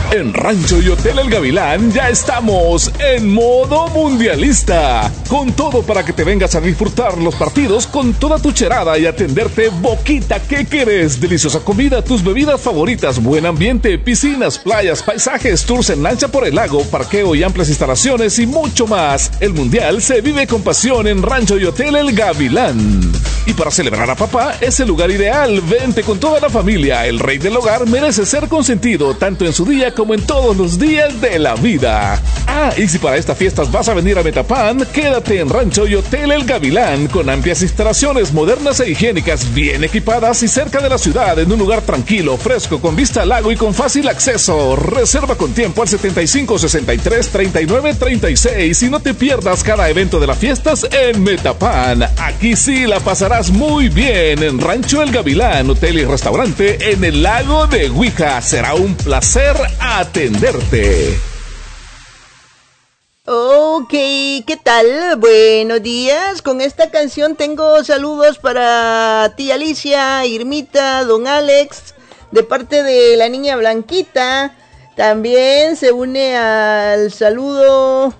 En Rancho y Hotel El Gavilán ya estamos en modo mundialista, con todo para que te vengas a disfrutar los partidos con toda tu cherada y atenderte boquita que querés, deliciosa comida, tus bebidas favoritas, buen ambiente, piscinas, playas, paisajes, tours en lancha por el lago, parqueo y amplias instalaciones y mucho más. El mundial se vive con pasión en Rancho y Hotel El Gavilán. Y para celebrar a papá es el lugar ideal. Vente con toda la familia. El rey del hogar merece ser consentido tanto en su día como en todos los días de la vida. Ah, y si para estas fiestas vas a venir a Metapan, quédate en Rancho y Hotel El Gavilán, con amplias instalaciones modernas e higiénicas, bien equipadas y cerca de la ciudad, en un lugar tranquilo, fresco, con vista al lago y con fácil acceso. Reserva con tiempo al 7563-3936 y no te pierdas cada evento de las fiestas en Metapan. Aquí sí la pasarás muy bien en Rancho El Gavilán, hotel y restaurante en el lago de Huija. Será un placer atenderte. Ok, ¿qué tal? Buenos días. Con esta canción tengo saludos para tía Alicia, Irmita, don Alex, de parte de la niña Blanquita. También se une al saludo...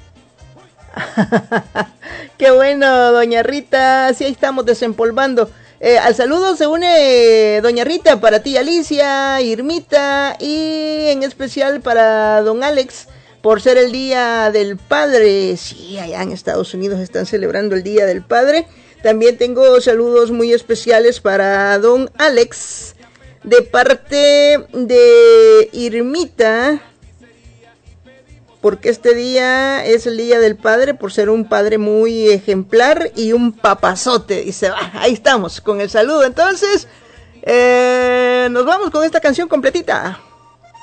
Qué bueno, doña Rita. Sí, ahí estamos desempolvando. Al saludo se une doña Rita para tía Alicia, Irmita y en especial para don Alex, por ser el Día del Padre. Sí, allá en Estados Unidos están celebrando el Día del Padre. También tengo saludos muy especiales para don Alex, de parte de Irmita, porque este día es el Día del Padre, por ser un padre muy ejemplar y un papazote. Dice, ahí estamos con el saludo. Entonces, nos vamos con esta canción completita.